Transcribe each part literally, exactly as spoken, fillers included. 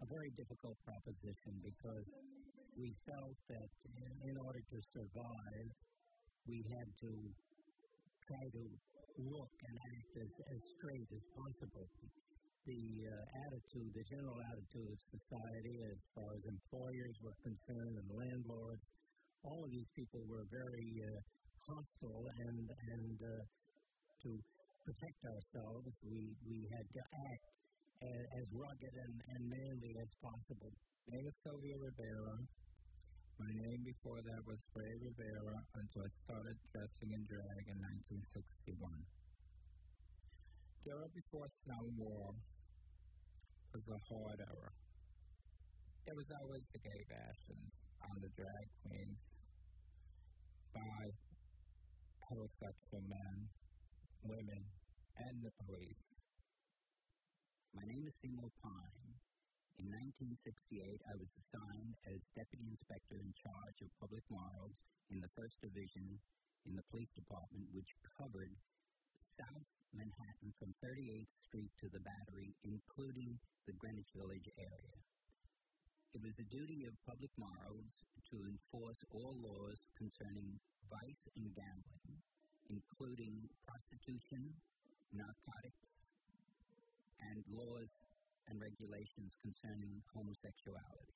very difficult proposition because we felt that in, in order to survive, we had to try to look and act as, as straight as possible. The uh, attitude, the general attitude of society as far as employers were concerned and landlords, all of these people were very uh, hostile, and and uh, to protect ourselves, we, we had to act as, as rugged and, and manly as possible. My name is Sylvia Rivera. My name before that was Ray Rivera until I started dressing in drag in nineteen sixty-one. The era before Stonewall was a hard era. There was always the gay bastions on the drag queens by heterosexual men, women, and the police. My name is Seymour Pine. In nineteen sixty-eight, I was assigned as Deputy Inspector in charge of Public Morals in the First Division in the Police Department, which covered South Manhattan from thirty-eighth Street to the Battery, including the Greenwich Village area. It was the duty of Public Morals to enforce all laws concerning vice and gambling, including prostitution, narcotics, and laws and regulations concerning homosexuality.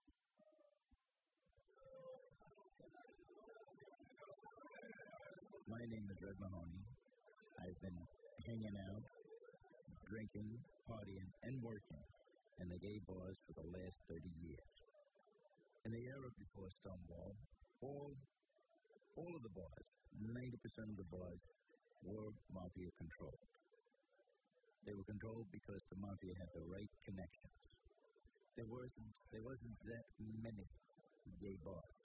My name is Red Mahoney. I've been hanging out, drinking, partying, and working in the gay bars for the last thirty years. In the era before Stonewall, all, all of the bars, ninety percent of the bars, were mafia controlled. They were controlled because the mafia had the right connections. There wasn't, there wasn't that many gay bars.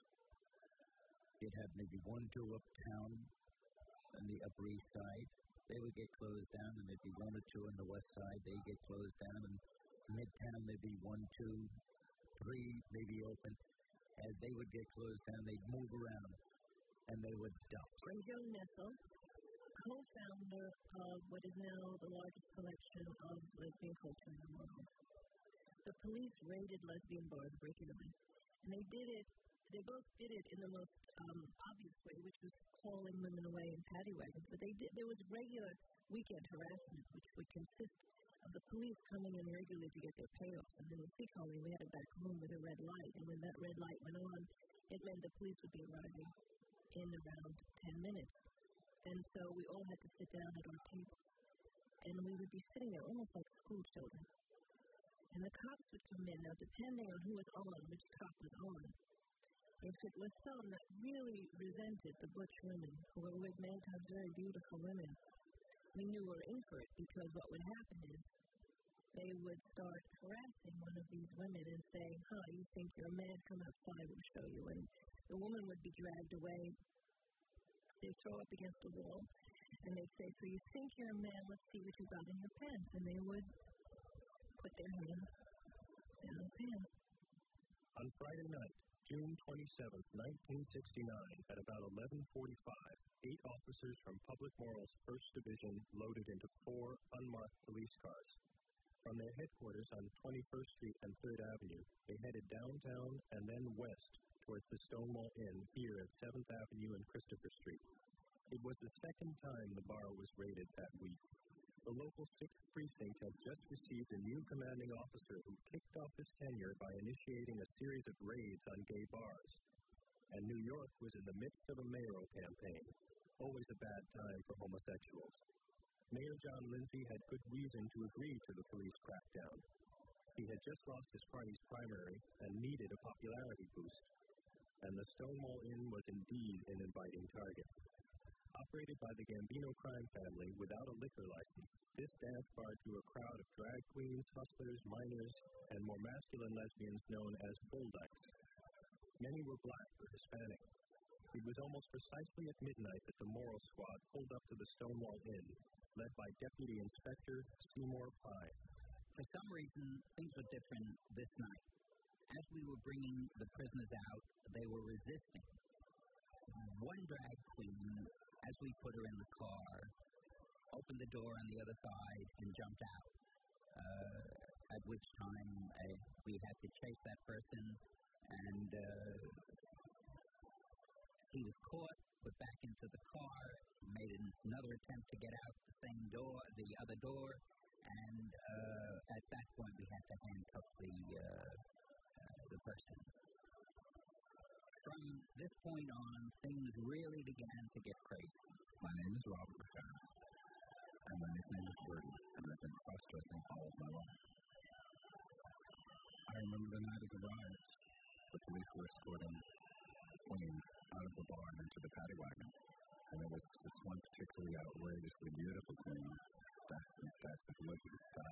You'd have maybe one, two uptown on the Upper East Side. They would get closed down, and there'd be one or two on the West Side. They'd get closed down, and Midtown there'd be one, two, three, maybe open. As they would get closed down, they'd move around, and they would dump. I'm Joan Nessel, co-founder of what is now the largest collection of lesbian culture in the world. The police raided lesbian bars regularly, and they did it, they both did it in the most um, obvious way, which was calling women away in paddy wagons, but they did, there was regular weekend harassment, which would consist of the police coming in regularly to get their payoffs. And in the Sea Colony, we had a back room with a red light, and when that red light went on, it meant the police would be arriving in around ten minutes. And so we all had to sit down at our tables. And we would be sitting there almost like school children. And the cops would come in. Now, depending on who was on, which cop was on, if it was some that really resented the butch women, who were with many times very beautiful women, we knew we were in for it, because what would happen is they would start harassing one of these women and saying, huh, you think you're a man? Come outside, we'll show you. And the woman would be dragged away. They'd throw up against the wall, and they'd say, so you think you're a man, let's see what you got in your pants. And they would put their hand down the pants. On Friday night, June twenty-seventh, nineteen sixty-nine, at about eleven forty-five, eight officers from Public Morals First Division loaded into four unmarked police cars. From their headquarters on twenty-first Street and third Avenue, they headed downtown and then west towards the Stonewall Inn here at seventh Avenue and Christopher Street. It was the second time the bar was raided that week. The local sixth Precinct had just received a new commanding officer who kicked off his tenure by initiating a series of raids on gay bars. And New York was in the midst of a mayoral campaign, always a bad time for homosexuals. Mayor John Lindsay had good reason to agree to the police crackdown. He had just lost his party's primary and needed a popularity boost. And the Stonewall Inn was indeed an inviting target. Operated by the Gambino crime family without a liquor license, this dance bar drew a crowd of drag queens, hustlers, minors, and more masculine lesbians known as bulldykes. Many were black or Hispanic. It was almost precisely at midnight that the Moral Squad pulled up to the Stonewall Inn, led by Deputy Inspector Seymour Pine. For some reason, things were different this night. As we were bringing the prisoners out, they were resisting. One drag queen, as we put her in the car, opened the door on the other side and jumped out. Uh, at which time uh, we had to chase that person, and uh, he was caught, put back into the car, made another attempt to get out the same door, the other door, and uh, at that point we had to handcuff the, uh, uh, the person. From this point on, things really began to get crazy. My name is Robert Ricard, and my nickname is Birdie, and I've been cross-dressing all of my life. I remember the night of the riot. The police were escorting Queen out of the bar and into the paddy wagon, and it was this one particularly outrageously beautiful Queen